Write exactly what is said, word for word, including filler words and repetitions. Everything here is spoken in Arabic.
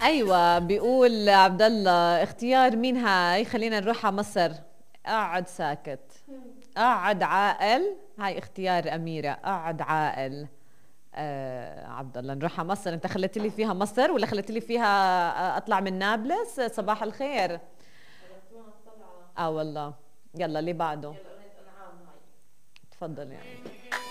ايوه بيقول عبد الله اختيار مين هاي؟ خلينا نروح على مصر. اقعد ساكت، اقعد عاقل. هاي اختيار اميره، اقعد عاقل. آه عبد الله نروح على مصر. انت خليت لي فيها مصر ولا خليت لي فيها آه، اطلع من نابلس؟ صباح الخير. اه والله. يلا اللي بعده. يلا أغنية أنعام هاي. تفضل يعني.